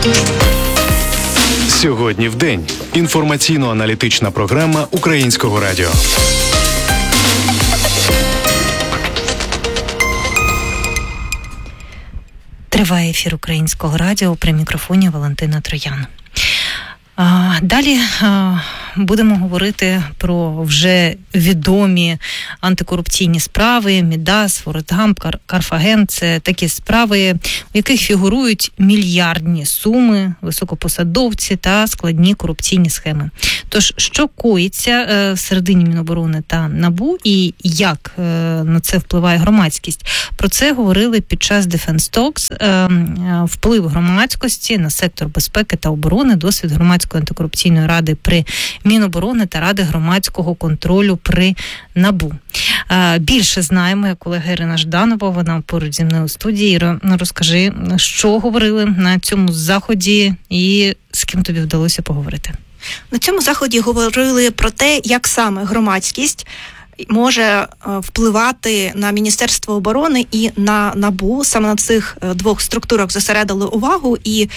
Сьогодні в день. Інформаційно-аналітична програма Українського радіо. Триває ефір Українського радіо, при мікрофоні Валентина Троян. Далі будемо говорити про вже відомі антикорупційні справи. Мідас, Форест Гамп, Карфаген – це такі справи, в яких фігурують мільярдні суми, високопосадовці та складні корупційні схеми. Тож, що коїться всередині Міноборони та НАБУ і як на це впливає громадськість? Про це говорили під час Defense Talks. Вплив громадськості на сектор безпеки та оборони, досвід громадської антикорупційної ради при Міноборони та Ради громадського контролю при НАБУ. Більше знаємо, як колега Ірина Жданова, вона поруч зі мною у студії. Іро, розкажи, що говорили на цьому заході і з ким тобі вдалося поговорити? На цьому заході говорили про те, як саме громадськість може впливати на Міністерство оборони і на НАБУ. Саме на цих двох структурах зосередили увагу і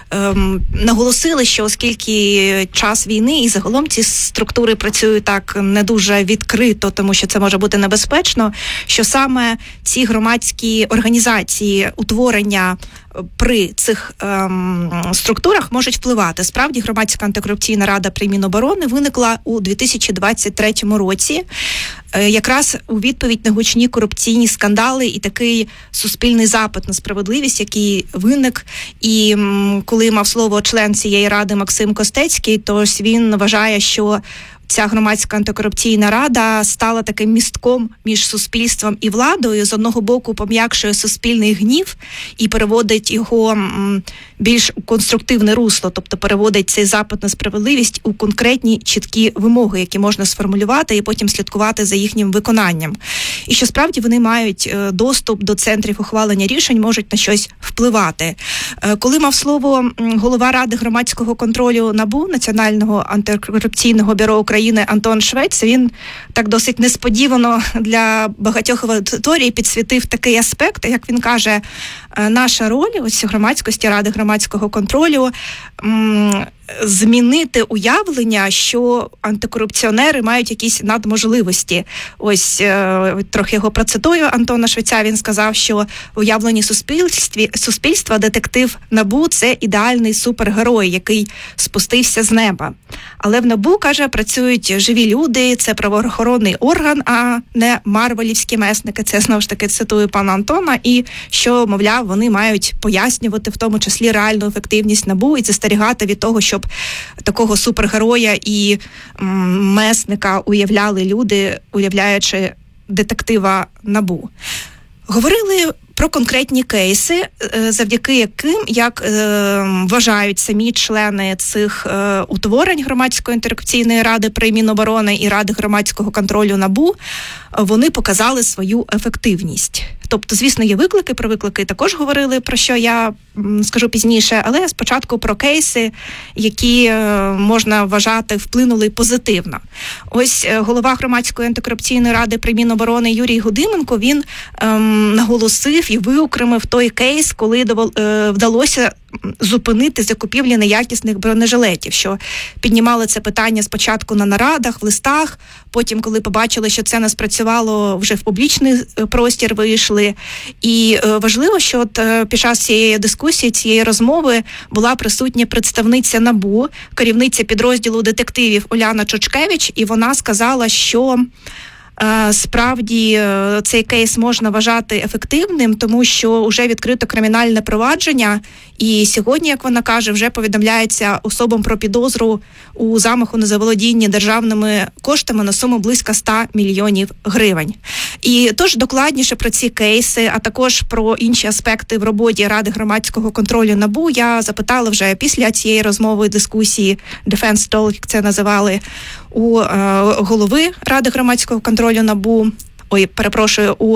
наголосили, що оскільки час війни і загалом ці структури працюють так не дуже відкрито, тому що це може бути небезпечно, що саме ці громадські організації, утворення при цих структурах можуть впливати. Справді, громадська антикорупційна рада при Міноборони виникла у 2023 році, якраз у відповідь на гучні корупційні скандали і такий суспільний запит на справедливість, який виник. І коли мав слово член цієї ради Максим Костецький, то він вважає, що ця громадська антикорупційна рада стала таким містком між суспільством і владою. З одного боку пом'якшує суспільний гнів і переводить його більш у конструктивне русло, тобто переводить цей запит на справедливість у конкретні чіткі вимоги, які можна сформулювати і потім слідкувати за їхнім виконанням. І що справді вони мають доступ до центрів ухвалення рішень, можуть на щось впливати. Коли мав слово голова Ради громадського контролю НАБУ, Національного антикорупційного бюро України Антон Швець, він так досить несподівано для багатьох аудиторій підсвітив такий аспект, як він каже, наша роль ось громадськості Ради громадського контролю змінити уявлення, що антикорупціонери мають якісь надможливості. Ось трохи його процитую Антона Швеця, він сказав, що в уявленні суспільства детектив НАБУ – це ідеальний супергерой, який спустився з неба. Але в НАБУ, каже, працюють живі люди, це правоохоронний орган, а не марвелівські месники. Це, знову ж таки, цитую пана Антона, і що, мовляв, вони мають пояснювати в тому числі реальну ефективність НАБУ і застерігати від того, щоб такого супергероя і месника уявляли люди, уявляючи детектива НАБУ. Говорили про конкретні кейси, завдяки яким, як вважають самі члени цих утворень громадської антикорупційної ради при Міноборони і Ради громадського контролю НАБУ, вони показали свою ефективність. Тобто, звісно, є виклики, про виклики також говорили, про що я скажу пізніше, але спочатку про кейси, які можна вважати вплинули позитивно. Ось голова громадської антикорупційної ради при Міноборони Юрій Гудименко, він наголосив і виокремив той кейс, коли вдалося зупинити закупівлі неякісних бронежилетів, що піднімали це питання спочатку на нарадах, в листах, потім, коли побачили, що це не спрацювало, вже в публічний простір вийшли. І важливо, що от під час цієї дискусії, цієї розмови була присутня представниця НАБУ, керівниця підрозділу детективів Уляна Чучкевич, і вона сказала, що справді цей кейс можна вважати ефективним, тому що вже відкрито кримінальне провадження, і сьогодні, як вона каже, вже повідомляється особам про підозру у замаху на заволодіння державними коштами на суму близько 100 мільйонів гривень. І тож докладніше про ці кейси, а також про інші аспекти в роботі Ради громадського контролю НАБУ я запитала вже після цієї розмови, дискусії, Defense Talk, як це називали, у голови Ради громадського контролю НАБУ, у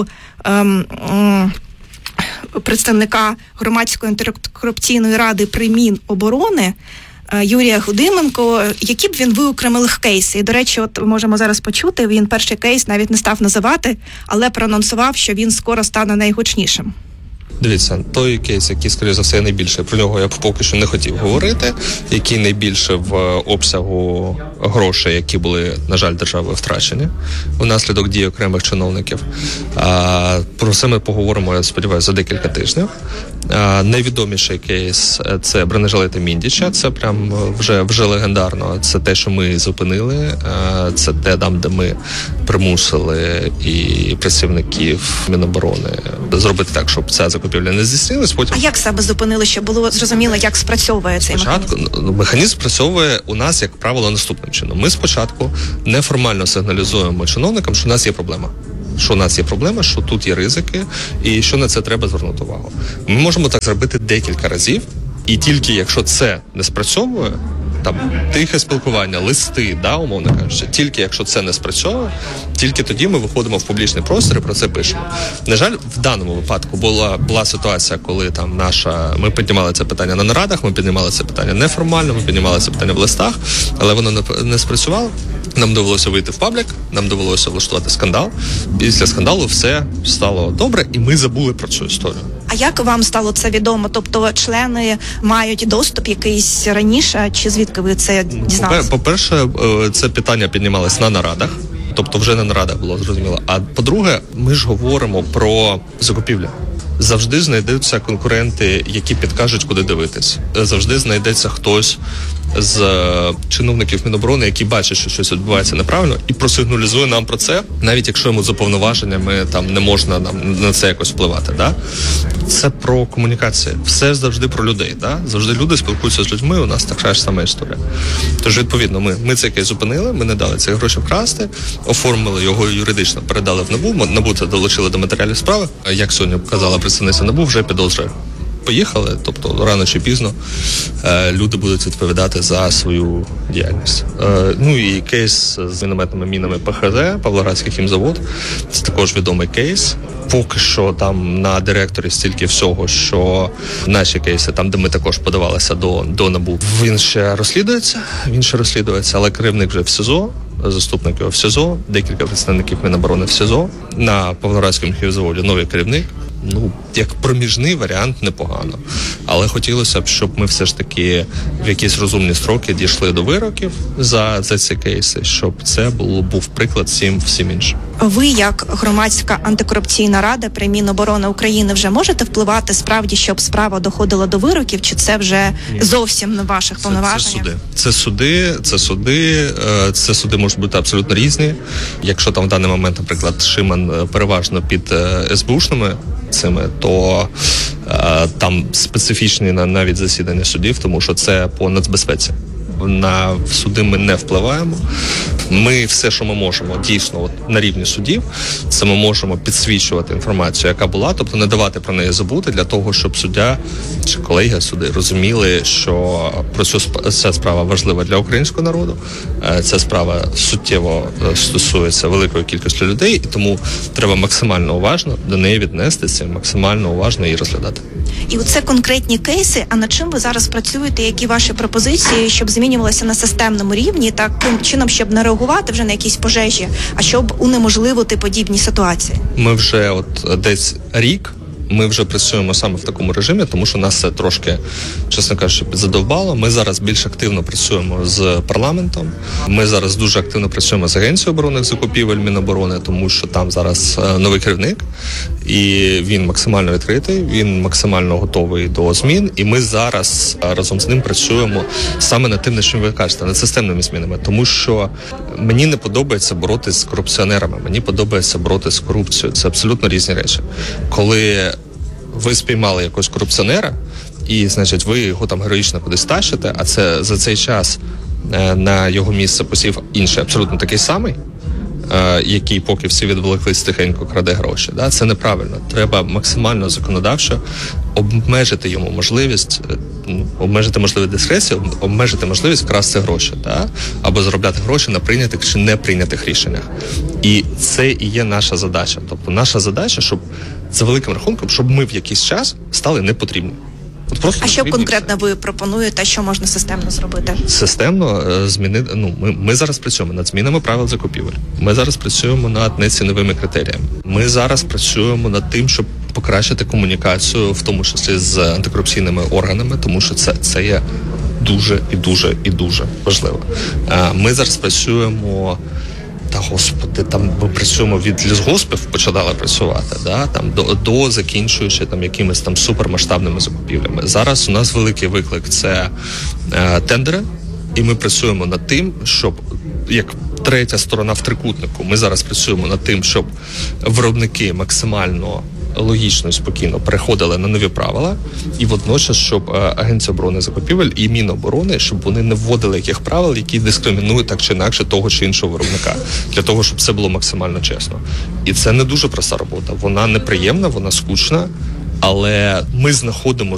представника громадської антикорупційної ради при Міноборони Юрія Гудименко, які б він виокремив кейси. І, до речі, от можемо зараз почути, він перший кейс навіть не став називати, але проанонсував, що він скоро стане найгучнішим. Дивіться, той кейс, який, скоріше за все, найбільше, про нього я поки що не хотів говорити, який найбільше в обсягу грошей, які були, на жаль, державою втрачені внаслідок дій окремих чиновників. Про це ми поговоримо, я сподіваюся, за декілька тижнів. Найвідоміший кейс – це бронежилети Міндіча, це прям вже легендарно, це те, що ми зупинили, це те, там, де ми примусили і працівників Міноборони зробити так, щоб ця закупівля не здійснилась. Потім... А як саме зупинили, щоб було зрозуміло, як спрацьовує цей механізм? Механізм спрацьовує у нас, як правило, наступним чином. Ми спочатку неформально сигналізуємо чиновникам, що у нас є проблема. Що тут є ризики, і що на це треба звернути увагу. Ми можемо так зробити декілька разів, і тільки якщо це не спрацьовує, там тихе спілкування, листи, умовно кажучи, тільки якщо це не спрацьовує, тільки тоді ми виходимо в публічний простір і про це пишемо. На жаль, в даному випадку була ситуація, коли там ми піднімали це питання на нарадах, ми піднімали це питання неформально, ми піднімали це питання в листах, але воно не спрацювало. Нам довелося вийти в паблік, нам довелося влаштувати скандал. Після скандалу все стало добре, і ми забули про цю історію. А як вам стало це відомо? Тобто члени мають доступ якийсь раніше, чи звідки ви це дізналися? По-перше, це питання піднімалось на нарадах, тобто вже на нарадах було зрозуміло. А по-друге, ми ж говоримо про закупівлю. Завжди знайдуться конкуренти, які підкажуть, куди дивитись. Завжди знайдеться хтось з чиновників Міноборони, які бачать, що щось відбувається неправильно, і просигналізує нам про це, навіть якщо йому за повноваженнями там не можна на це якось впливати. Да? Це про комунікацію. Все завжди про людей. Да? Завжди люди спілкуються з людьми, у нас така ж сама історія. Тож, відповідно, ми цей кейс зупинили, ми не дали ці гроші вкрасти, оформили його юридично, передали в НАБУ, НАБУ це долучили до матеріалів справи. Як сьогодні казала представниця НАБУ, вже підозрює. Поїхали, тобто рано чи пізно люди будуть відповідати за свою діяльність. І кейс з мінометними мінами ПХЗ, Павлоградський хімзавод, це також відомий кейс. Поки що там на директорі стільки всього, що наші кейси, там, де ми також подавалися до НАБУ, він ще розслідується, але керівник вже в СІЗО, заступник його в СІЗО, декілька представників Міноборони в СІЗО, на Павлоградському хімзаводі новий керівник. Як проміжний варіант непогано. Але хотілося б, щоб ми все ж таки в якісь розумні строки дійшли до вироків за ці кейси, щоб це був приклад всім іншим. Ви, як громадська антикорупційна рада при Міноборони України, вже можете впливати справді, щоб справа доходила до вироків, чи це вже зовсім не ваших повноважень? Це суди можуть бути абсолютно різні. Якщо там в даний момент, наприклад, Шиман переважно під СБУшними цими, то там специфічні навіть засідання судів, тому що це по нацбезпеці. На суди ми не впливаємо. Ми все, що ми можемо, дійсно на рівні судів, це ми можемо підсвічувати інформацію, яка була, тобто не давати про неї забути, для того, щоб суддя чи колеги суди розуміли, що ця справа важлива для українського народу, ця справа суттєво стосується великої кількості людей, і тому треба максимально уважно до неї віднестися, максимально уважно її розглядати. І оце конкретні кейси, а над чим ви зараз працюєте, які ваші пропозиції, щоб змінювалося на системному рівні, таким чином, щоб не реагувати вже на якісь пожежі, а щоб унеможливити подібні ситуації? Ми вже десь рік, ми вже працюємо саме в такому режимі, тому що нас це трошки, чесно кажучи, задовбало. Ми зараз більш активно працюємо з парламентом. Ми зараз дуже активно працюємо з Агенцією оборонних закупівель Міноборони, тому що там зараз новий керівник, і він максимально відкритий, він максимально готовий до змін, і ми зараз разом з ним працюємо саме над тим, на чим ви кажете, над системними змінами, тому що мені не подобається боротися з корупціонерами, мені подобається боротися з корупцією. Це абсолютно різні речі. Коли ви спіймали якогось корупціонера, і, значить, ви його там героїчно кудись тащите, а це за цей час на його місце посів інший, абсолютно такий самий, який, поки всі відволіклись, тихенько краде гроші. Да? Це неправильно. Треба максимально законодавчо обмежити йому можливість, обмежити можливість дискреції, обмежити можливість вкрасти гроші, да? Або заробляти гроші на прийнятих чи не прийнятих рішеннях. І це і є наша задача. Тобто наша задача, щоб за великим рахунком, щоб ми в якийсь час стали непотрібні. А що конкретно ви пропонуєте, що можна системно зробити? Системно змінити. Ми зараз працюємо над змінами правил закупівель. Ми зараз працюємо над неціновими критеріями. Ми зараз працюємо над тим, щоб покращити комунікацію, в тому числі з антикорупційними органами, тому що це є дуже і дуже важливо. Ми зараз працюємо. Та господи, там ми працюємо від лісгоспів, почали працювати, да, там до закінчуючи там якимись там супермасштабними закупівлями. Зараз у нас великий виклик – це тендери, і ми працюємо над тим, щоб як третя сторона в трикутнику. Ми зараз працюємо над тим, щоб виробники максимально логічно і спокійно переходили на нові правила, і водночас, щоб Агенція оборони закупівель і Міноборони, щоб вони не вводили яких правил, які дискримінують так чи інакше того чи іншого виробника, для того, щоб все було максимально чесно. І це не дуже проста робота. Вона неприємна, вона скучна, але ми знаходимо